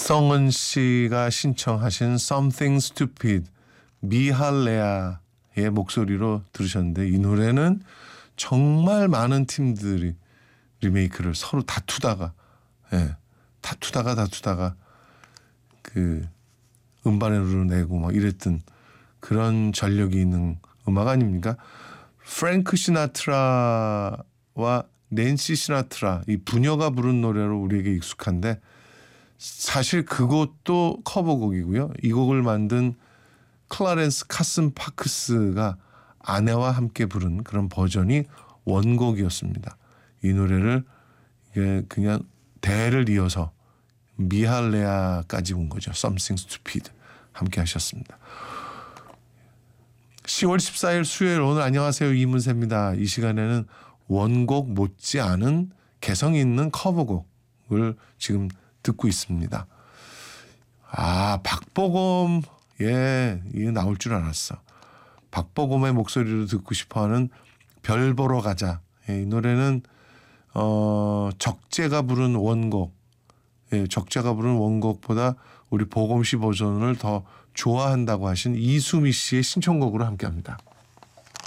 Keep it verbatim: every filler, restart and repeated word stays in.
이성은 씨가 신청하신 Something Stupid 미할레아의 목소리로 들으셨는데 이 노래는 정말 많은 팀들이 리메이크를 서로 다투다가 예, 다투다가 다투다가 그 음반으로 내고 막 이랬던 그런 전력이 있는 음악 아닙니까? 프랭크 시나트라와 낸시 시나트라 이 부녀가 부른 노래로 우리에게 익숙한데 사실 그것도 커버곡이고요. 이 곡을 만든 클라렌스 카슨 파크스가 아내와 함께 부른 그런 버전이 원곡이었습니다. 이 노래를 이게 그냥 대를 이어서 미할레아까지 온 거죠. Something Stupid 함께 하셨습니다. 시월 십사일 수요일 오늘 안녕하세요 이문세입니다. 이 시간에는 원곡 못지않은 개성 있는 커버곡을 지금 듣고 있습니다. 아 박보검 예 이게 나올 줄 알았어. 박보검의 목소리로 듣고 싶어하는 별 보러 가자. 예, 이 노래는 어, 적재가 부른 원곡 예, 적재가 부른 원곡보다 우리 보검 씨 버전을 더 좋아한다고 하신 이수미 씨의 신청곡으로 함께합니다.